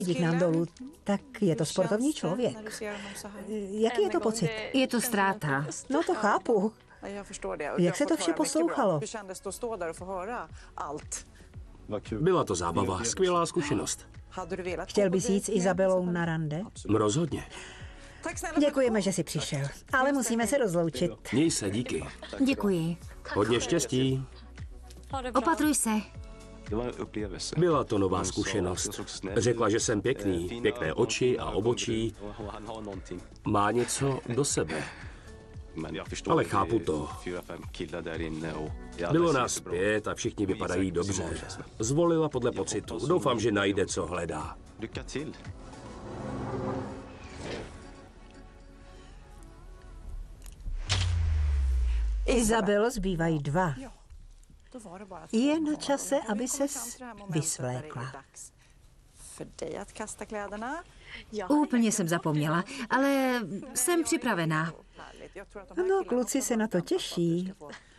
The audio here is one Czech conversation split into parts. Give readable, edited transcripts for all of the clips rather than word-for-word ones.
Jdi k nám dolů, tak je to sportovní člověk. Jaký je to pocit? Je to ztráta. No to chápu. Jak se to vše poslouchalo? Byla to zábava, skvělá zkušenost. Chtěl bys jít s Izabelou na rande? Rozhodně. Děkujeme, že jsi přišel, ale musíme se rozloučit. Měj se, díky. Děkuji. Hodně štěstí. Opatruj se. Byla to nová zkušenost. Řekla, že jsem pěkný, pěkné oči a obočí. Má něco do sebe. Ale chápu to. Bylo nás 5 a všichni vypadají dobře. Zvolila podle pocitu. Doufám, že najde, co hledá. Izabelo, zbývají 2. Je na čase, aby ses vysvlékla. Úplně jsem zapomněla, ale jsem připravená. No, kluci se na to těší.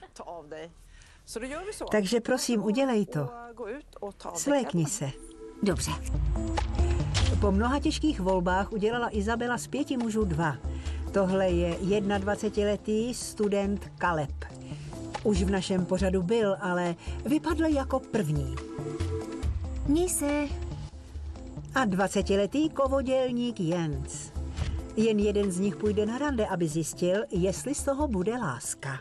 Takže prosím, udělej to. Svlékni se. Dobře. Po mnoha těžkých volbách udělala Izabela z 5 mužů 2. Tohle je 21letý student Caleb. Už v našem pořadu byl, ale vypadl jako první. Měj se. A 20letý kovodělník Jens. Jen jeden z nich půjde na rande, aby zjistil, jestli z toho bude láska.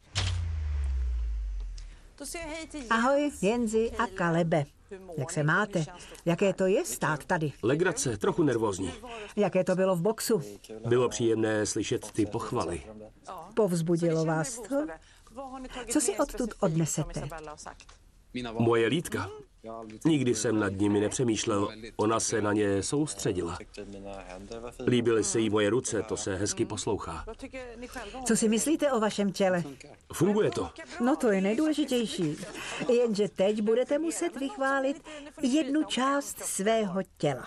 Ahoj, Jensi a Kalebe. Jak se máte? Jaké to je stát tady? Legrace, trochu nervózní. Jaké to bylo v boxu? Bylo příjemné slyšet ty pochvaly. Povzbudilo vás to? Co si odtud odnesete? Moje lítka. Nikdy jsem nad nimi nepřemýšlel, ona se na ně soustředila. Líbily se jí moje ruce, to se hezky poslouchá. Co si myslíte o vašem těle? Funguje to. No to je nejdůležitější. Jenže teď budete muset vychválit jednu část svého těla.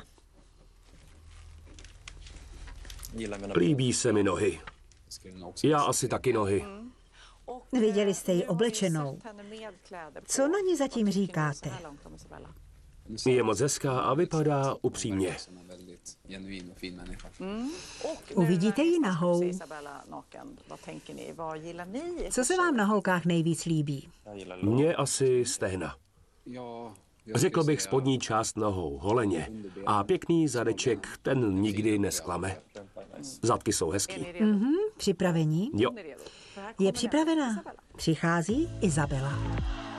Líbí se mi nohy. Já asi taky nohy. Viděli jste ji oblečenou. Co na ní zatím říkáte? Je moc hezká a vypadá upřímně. Uvidíte ji nahou. Co se vám na holkách nejvíc líbí? Mně asi stehna. Řekl bych spodní část nohou, holeně. A pěkný zadeček, ten nikdy nesklame. Zadky jsou hezký. Připravení? Jo. Je připravená. Přichází Izabela.